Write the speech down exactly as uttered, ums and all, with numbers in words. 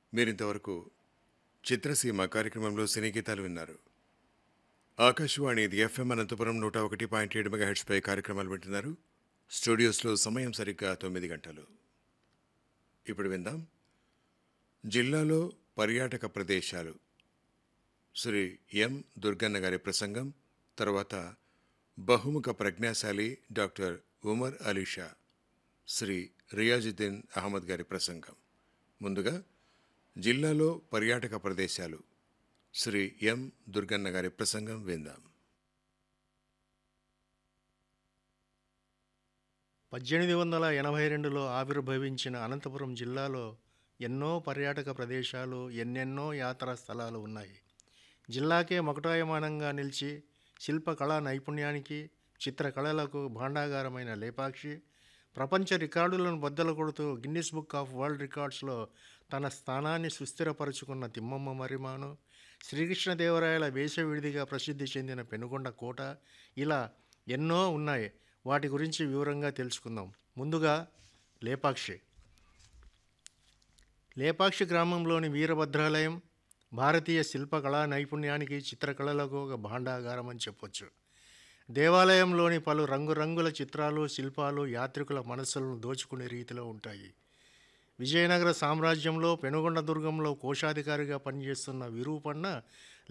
మీరింతవరకు చిత్రసీమ కార్యక్రమంలో సినీ గీతాలు విన్నారు. ఆకాశవాణి ఇది ఎఫ్ఎం అనంతపురం నూట ఒకటి పాయింట్ ఏడు మెగాహెట్స్పై కార్యక్రమాలు వింటున్నారు. స్టూడియోస్లో సమయం సరిగ్గా తొమ్మిది గంటలు. ఇప్పుడు విందాం జిల్లాలో పర్యాటక ప్రదేశాలు. శ్రీ ఎం దుర్గన్న గారి ప్రసంగం, తర్వాత బహుముఖ ప్రజ్ఞాశాలి డాక్టర్ ఉమర్ అలీషా, శ్రీ రియాజుద్దీన్ అహ్మద్ గారి ప్రసంగం. ముందుగా జిల్లాలో పర్యాటక ప్రదేశాలు, శ్రీ ఎం దుర్గన్న గారి ప్రసంగం విందాం. పద్దెనిమిది వందల ఎనభై రెండులో ఆవిర్భవించిన అనంతపురం జిల్లాలో ఎన్నో పర్యాటక ప్రదేశాలు, ఎన్నెన్నో యాత్రా స్థలాలు ఉన్నాయి. జిల్లాకే మకుటాయమానంగా నిలిచి శిల్పకళా నైపుణ్యానికి, చిత్రకళలకు భాండాగారమైన లేపాక్షి ప్రపంచ రికార్డులను బద్దలు కొడుతూ గిన్నిస్ బుక్ ఆఫ్ వరల్డ్ రికార్డ్స్లో తన స్థానాన్ని సుస్థిరపరుచుకున్న తిమ్మమ్మ మర్రిమాను, శ్రీకృష్ణదేవరాయల వేషవిడిదిగా ప్రసిద్ధి చెందిన పెనుగొండ కోట, ఇలా ఎన్నో ఉన్నాయి. వాటి గురించి వివరంగా తెలుసుకుందాం. ముందుగా లేపాక్షి. లేపాక్షి గ్రామంలోని వీరభద్రాలయం భారతీయ శిల్పకళా నైపుణ్యానికి, చిత్రకళలకు ఒక భాండాగారం అని చెప్పొచ్చు. దేవాలయంలోని పలు రంగురంగుల చిత్రాలు, శిల్పాలు యాత్రికుల మనస్సులను దోచుకునే రీతిలో ఉంటాయి. విజయనగర సామ్రాజ్యంలో పెనుగొండ దుర్గంలో కోశాధికారిగా పనిచేస్తున్న విరూపన్న